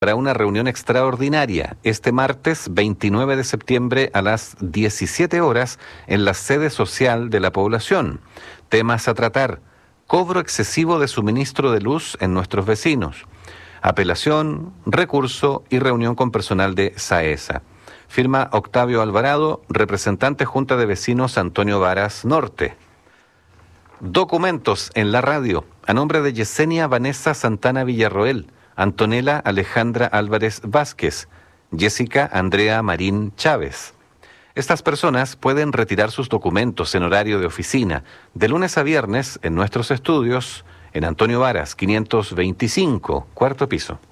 para una reunión extraordinaria este martes 29 de septiembre a las 17 horas en la sede social de la población. Temas a tratar: cobro excesivo de suministro de luz en nuestros vecinos, apelación, recurso y reunión con personal de SAESA. Firma Octavio Alvarado, representante Junta de Vecinos Antonio Varas Norte. Documentos en la radio, a nombre de Yesenia Vanessa Santana Villarroel, Antonella Alejandra Álvarez Vázquez, Jessica Andrea Marín Chávez. Estas personas pueden retirar sus documentos en horario de oficina, de lunes a viernes en nuestros estudios, en Antonio Varas, 525, cuarto piso.